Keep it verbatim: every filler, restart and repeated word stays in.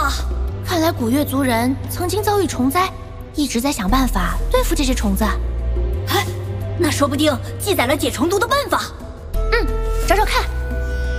看来古月族人曾经遭遇虫灾，一直在想办法对付这些虫子。 哎，那说不定记载了解虫毒的办法。 嗯，找找看。